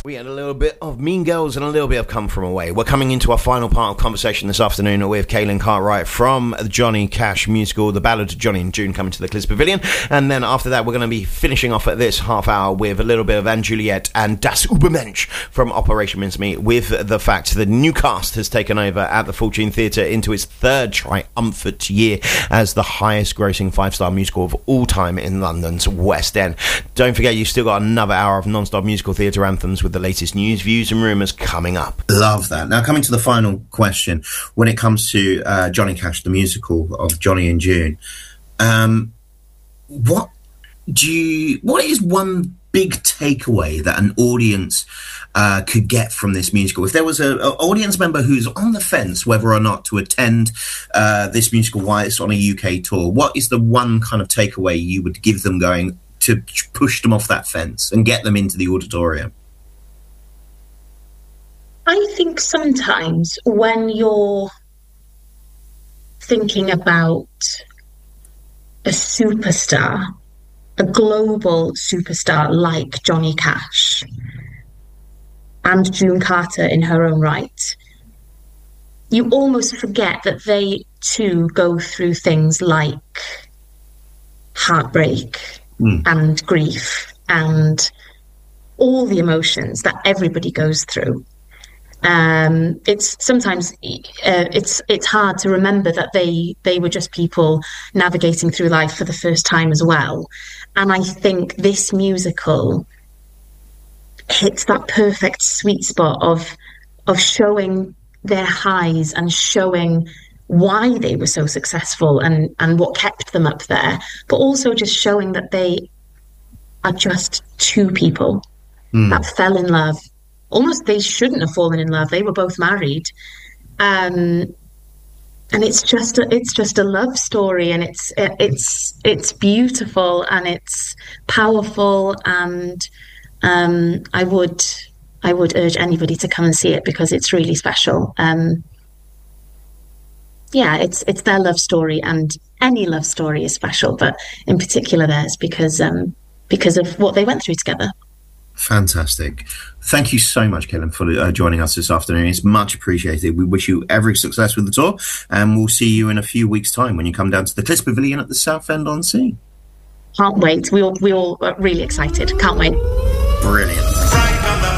We had a little bit of Mean Girls and a little bit of Come From Away. We're coming into our final part of conversation this afternoon with Kaylin Cartwright from the Johnny Cash musical, The Ballad of Johnny and June, coming to the Clisp Pavilion. And then after that, we're going to be finishing off at this half hour with a little bit of Anne Juliet and Das Übermensch from Operation Mincemeat, with the fact the new cast has taken over at the Fortune Theatre into its third triumphant year as the highest grossing 5-star musical of all time in London's West End. Don't forget, you've still got another hour of non-stop musical theatre anthems with the latest news, views and rumours coming up. Love that. Now, coming to the final question, when it comes to Johnny Cash, the musical of Johnny and June, what is one big takeaway that an audience could get from this musical? If there was an audience member who's on the fence whether or not to attend this musical while it's on a UK tour, what is the one kind of takeaway you would give them going to push them off that fence and get them into the auditorium? I think sometimes when you're thinking about a superstar, a global superstar like Johnny Cash and June Carter in her own right, you almost forget that they too go through things like heartbreak and grief and all the emotions that everybody goes through. It's sometimes it's hard to remember that they were just people navigating through life for the first time as well. And I think this musical hits that perfect sweet spot of showing their highs and showing why they were so successful and what kept them up there, but also just showing that they are just two people that fell in love. Almost they shouldn't have fallen in love. They were both married. And it's just a love story, and it's beautiful and it's powerful, and I would urge anybody to come and see it because it's really special. It's their love story, and any love story is special, but in particular theirs because of what they went through together. Fantastic. Thank you so much, Kaylin, for joining us this afternoon. It's much appreciated. We wish you every success with the tour, and we'll see you in a few weeks' time when you come down to the Clisp Pavilion at the Southend-on-Sea. Can't wait. We all really excited. Can't wait. Brilliant.